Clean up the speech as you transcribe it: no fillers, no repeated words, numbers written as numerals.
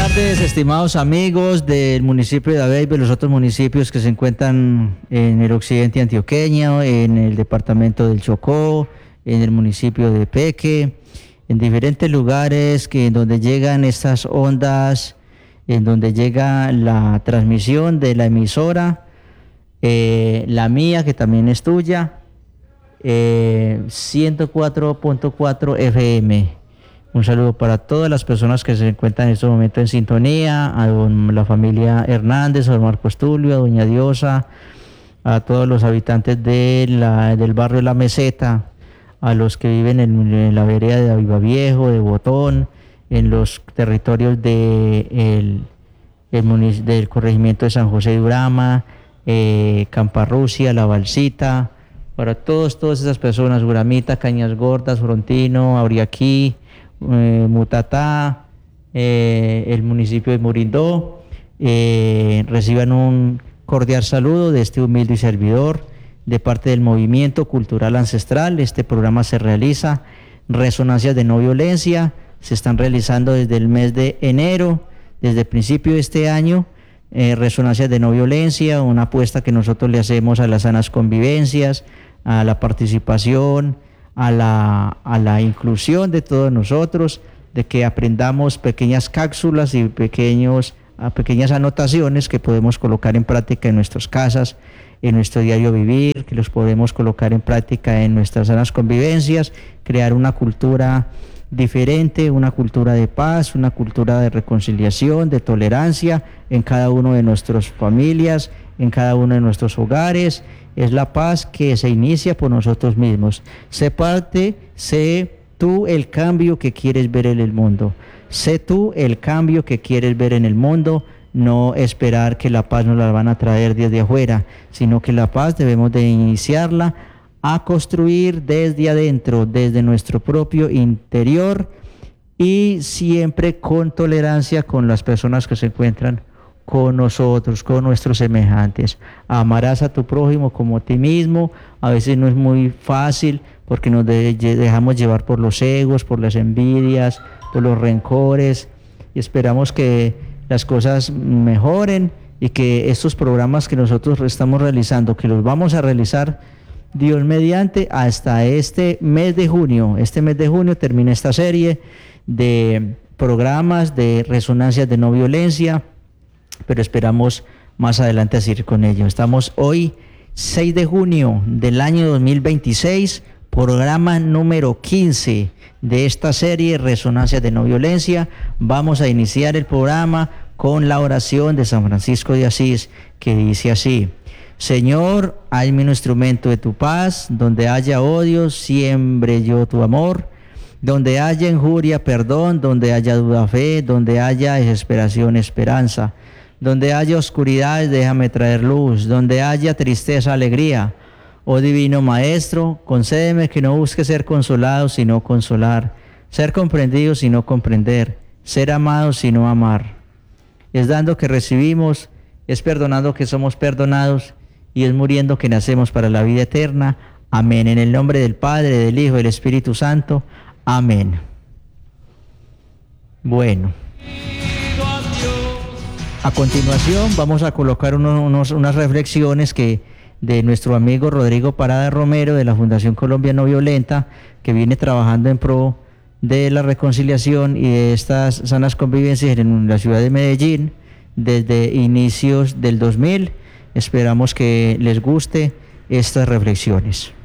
tardes, estimados amigos del municipio de Dabeibe, los otros municipios que se encuentran en el occidente antioqueño, en el departamento del Chocó, en el municipio de Peque, en diferentes lugares en donde llegan estas ondas, en donde llega la transmisión de la emisora, la mía que también es tuya, 104.4 FM. Un saludo para todas las personas que se encuentran en este momento en sintonía, a la familia Hernández, a don Marcos Tulio, a doña Diosa, a todos los habitantes del barrio La Meseta, a los que viven en la vereda de Aviva Viejo, de Botón, en los territorios del corregimiento de San José de Urama, Camparrucia, La Balsita, para todas esas personas, Uramita, Cañas Gordas, Frontino, Auriaquí, Mutatá, el municipio de Murindó, reciban un cordial saludo de este humilde servidor de parte del Movimiento Cultural Ancestral. Este programa se realiza, Resonancias de No Violencia, se están realizando desde el mes de enero, desde el principio de este año, Resonancias de No Violencia, una apuesta que nosotros le hacemos a las sanas convivencias, a la participación, a la inclusión de todos nosotros, de que aprendamos pequeñas cápsulas y pequeñas anotaciones que podemos colocar en práctica en nuestras casas, en nuestro diario vivir, que los podemos colocar en práctica en nuestras sanas convivencias, crear una cultura diferente, una cultura de paz, una cultura de reconciliación, de tolerancia en cada uno de nuestras familias, en cada uno de nuestros hogares. Es la paz que se inicia por nosotros mismos. Sé tú el cambio que quieres ver en el mundo. Sé tú el cambio que quieres ver en el mundo. No esperar que la paz nos la van a traer desde afuera, sino que la paz debemos de iniciarla a construir desde adentro, desde nuestro propio interior, y siempre con tolerancia con las personas que se encuentran con nosotros, con nuestros semejantes. Amarás a tu prójimo como a ti mismo. A veces no es muy fácil porque nos dejamos llevar por los egos, por las envidias, por los rencores, y esperamos que las cosas mejoren y que estos programas que nosotros estamos realizando, que los vamos a realizar Dios mediante hasta este mes de junio. Este mes de junio termina esta serie de programas de resonancias de no violencia, pero esperamos más adelante seguir con ello. Estamos hoy 6 de junio del año 2026, programa número 15 de esta serie Resonancias de No Violencia. Vamos a iniciar el programa con la oración de San Francisco de Asís, que dice así: Señor, hazme un instrumento de tu paz, donde haya odio, siembre yo tu amor, donde haya injuria, perdón, donde haya duda, fe, donde haya desesperación, esperanza, donde haya oscuridad, déjame traer luz, donde haya tristeza, alegría. Oh Divino Maestro, concédeme que no busque ser consolado, sino consolar, ser comprendido, sino comprender, ser amado, sino amar. Es dando que recibimos, es perdonando que somos perdonados, y es muriendo que nacemos para la vida eterna. Amén. En el nombre del Padre, del Hijo y del Espíritu Santo. Amén. Bueno. A continuación vamos a colocar unas reflexiones de nuestro amigo Rodrigo Parada Romero de la Fundación Colombia No Violenta, que viene trabajando en pro de la reconciliación y de estas sanas convivencias en la ciudad de Medellín desde inicios del 2000. Esperamos que les guste estas reflexiones.